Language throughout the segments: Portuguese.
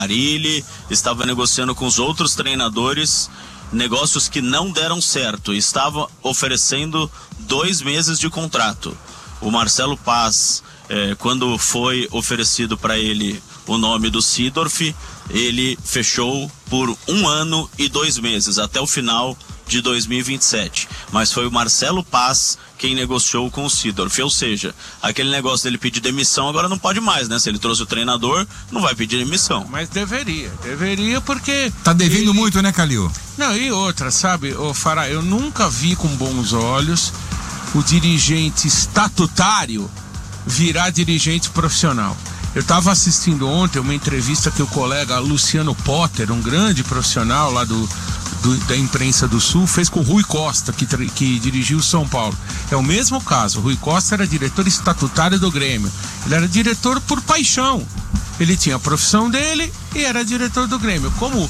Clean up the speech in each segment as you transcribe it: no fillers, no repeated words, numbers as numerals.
Marília, estava negociando com os outros treinadores, negócios que não deram certo, estava oferecendo 2 meses de contrato. O Marcelo Paz, quando foi oferecido para ele o nome do Seedorf, ele fechou por 1 ano e 2 meses, até o final de 2027. Mas foi o Marcelo Paz quem negociou com o Seedorf, ou seja, aquele negócio dele pedir demissão agora não pode mais, né? Se ele trouxe o treinador, não vai pedir demissão. Mas deveria porque... Tá devendo muito, né, Calil? Não, e outra, sabe, Fará, eu nunca vi com bons olhos o dirigente estatutário virar dirigente profissional. Eu estava assistindo ontem uma entrevista que o colega Luciano Potter, um grande profissional lá da imprensa do Sul, fez com o Rui Costa, que dirigiu o São Paulo. É o mesmo caso. O Rui Costa era diretor estatutário do Grêmio. Ele era diretor por paixão. Ele tinha a profissão dele e era diretor do Grêmio. Como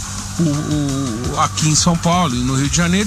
aqui em São Paulo e no Rio de Janeiro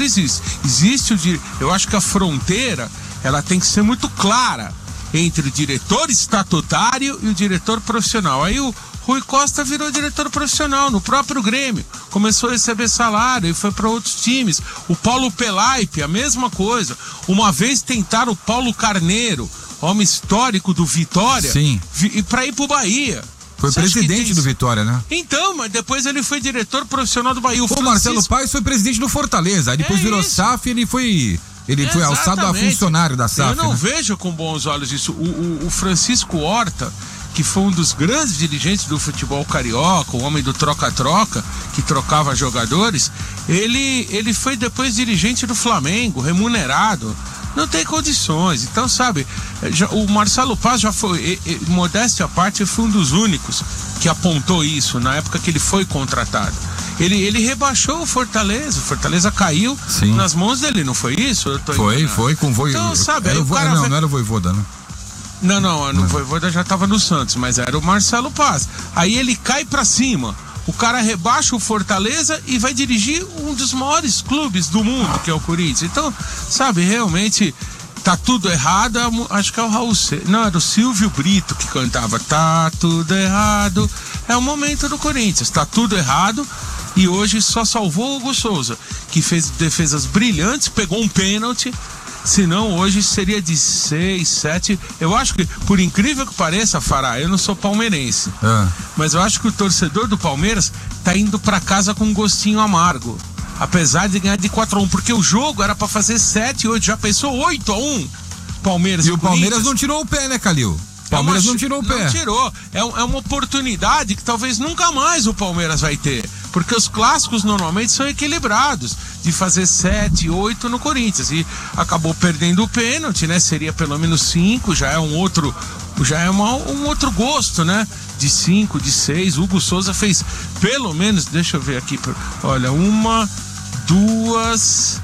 eu acho que a fronteira ela tem que ser muito clara entre o diretor estatutário e o diretor profissional. Aí o Rui Costa virou diretor profissional no próprio Grêmio, começou a receber salário e foi para outros times. O Paulo Pelaipe, a mesma coisa. Uma vez tentaram o Paulo Carneiro, homem histórico do Vitória, para ir pro Bahia. Foi presidente do Vitória, né? Então, mas depois ele foi diretor profissional do Bahia. O Marcelo Paes foi presidente do Fortaleza, aí depois virou SAF e ele foi alçado a funcionário da SAF. Eu não vejo com bons olhos isso. O Francisco Horta, que foi um dos grandes dirigentes do futebol carioca, o homem do troca-troca, que trocava jogadores, ele foi depois dirigente do Flamengo, remunerado. Não tem condições. Então, sabe, o Marcelo Paz já foi, modéstia à parte, foi um dos únicos que apontou isso na época que ele foi contratado. Ele rebaixou o Fortaleza caiu nas mãos dele, não foi isso? Foi com Voivoda. Então, sabe, não era o Voivoda, né? Não, o Voivoda já estava no Santos, mas era o Marcelo Paz. Aí ele cai pra cima, o cara rebaixa o Fortaleza e vai dirigir um dos maiores clubes do mundo, que é o Corinthians. Então, sabe, realmente tá tudo errado. Acho que é o Raul não, era o Silvio Brito que cantava tá tudo errado. É o momento do Corinthians, tá tudo errado. E hoje só salvou o Hugo Souza, que fez defesas brilhantes, pegou um pênalti. Senão hoje seria de 6, 7. Eu acho que, por incrível que pareça, Fará, eu não sou palmeirense, mas eu acho que o torcedor do Palmeiras tá indo pra casa com um gostinho amargo, apesar de ganhar de 4-1, porque o jogo era pra fazer 7, 8, já pensou 8-1 Palmeiras. E o Palmeiras não tirou o pé, né, Calil? Palmeiras não tirou o pé. Não tirou. É uma oportunidade que talvez nunca mais o Palmeiras vai ter. Porque os clássicos normalmente são equilibrados. De fazer 7, 8 no Corinthians. E acabou perdendo o pênalti, né? Seria pelo menos 5, já é um outro gosto, né? De 5, de 6. Hugo Souza fez pelo menos, deixa eu ver aqui. Olha, 1, 2,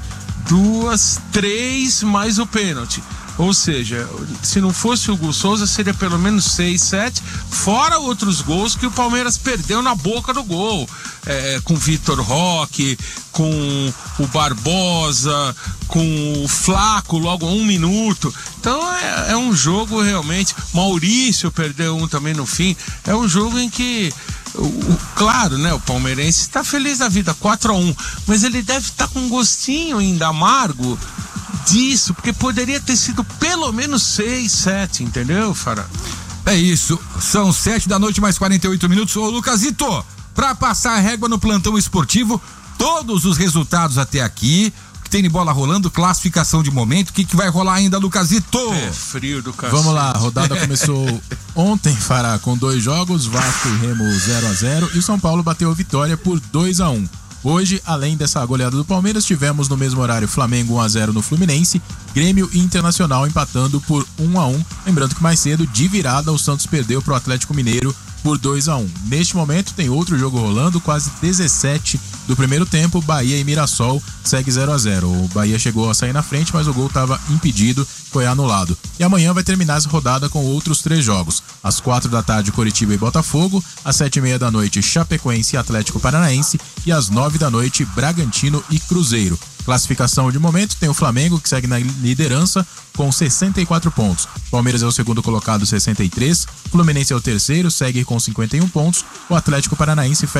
3 mais o pênalti. Ou seja, se não fosse o Hugo Souza, seria pelo menos 6, 7, fora outros gols que o Palmeiras perdeu na boca do gol. Com o Vitor Roque, com o Barbosa, com o Flaco, logo 1 minuto. Então é um jogo realmente. Maurício perdeu um também no fim. É um jogo em que, claro, né, o palmeirense está feliz da vida, 4-1, mas ele deve estar com um gostinho ainda amargo disso, porque poderia ter sido pelo menos 6, 7, entendeu, Fará? É isso, são 7 da noite mais 48 minutos. Ô Lucasito, pra passar a régua no plantão esportivo, todos os resultados até aqui, que tem de bola rolando, classificação de momento, o que vai rolar ainda, Lucasito? É frio do cacete. Vamos lá, a rodada começou ontem, Fará, com 2 jogos, Vasco e Remo 0-0 e o São Paulo bateu a Vitória por 2-1. Hoje, além dessa goleada do Palmeiras, tivemos no mesmo horário Flamengo 1-0 no Fluminense, Grêmio e Internacional empatando por 1-1. Lembrando que mais cedo, de virada, o Santos perdeu para o Atlético Mineiro por 2-1. Neste momento tem outro jogo rolando, quase 17 do primeiro tempo, Bahia e Mirassol segue 0-0. O Bahia chegou a sair na frente, mas o gol estava impedido, foi anulado. E amanhã vai terminar essa rodada com outros 3 jogos. Às 4 da tarde, Coritiba e Botafogo, às 7h30 da noite, Chapecoense e Atlético Paranaense, e às 9 da noite, Bragantino e Cruzeiro. Classificação de momento, tem o Flamengo, que segue na liderança com 64 pontos. Palmeiras é o segundo colocado, 63. Fluminense é o terceiro, segue com 51 pontos. O Atlético Paranaense